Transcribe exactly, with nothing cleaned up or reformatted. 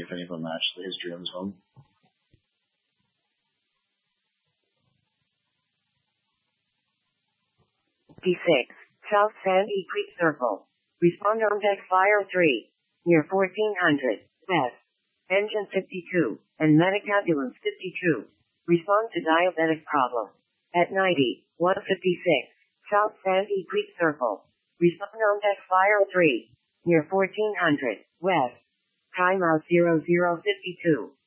if any of them match the history on the phone. D six, South Sandy Creek Circle. Respond on deck Fire three, near fourteen hundred, West. Engine fifty-two, and medic ambulance fifty-two. Respond to diabetic problem. At ninety, one fifty-six, South Sandy Creek Circle. Respond on deck Fire three, near fourteen hundred, West. Timeout zero zero fifty-two.